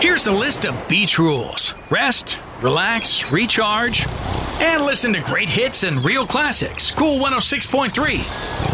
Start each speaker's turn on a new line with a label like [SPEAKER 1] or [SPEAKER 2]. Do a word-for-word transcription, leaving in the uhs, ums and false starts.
[SPEAKER 1] Here's a list of beach rules. Rest, relax, recharge, and listen to great hits and real classics. Cool one oh six point three.